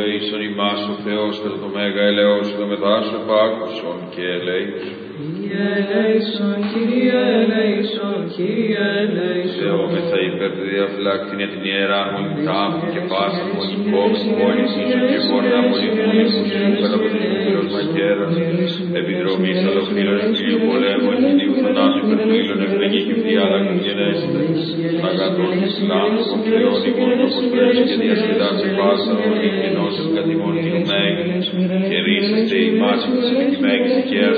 ελέησον ημάς ο Θεός κατά το μέγα ελεός το μετάσου επάκουσον και ελέησον. Κύριε ελέησον, Κύριε ελέησον, Κύριε ελέησον. Θεόμεθα υπέρ τη διαφυλάκτην την ιερά μονιτάμου και πάσαν μονικόμεν πόλης ίσον και πόρτα μονιμόνιμους κατά από τους φίλους μακέρας, επιδρομής αλοκλήρων ευφυλίου πολέμου, ευφυλίου θανάσου υπερφύλων ευγενή και φιάλακτων γενέστε, αγατών της λάμβου των Θεών ημών προποστρέψει και διασκεδάσε πάσα ορή και νόσης κατημών την μέγη, και ρίσεστε ημάς της επικημαίγης οικαίας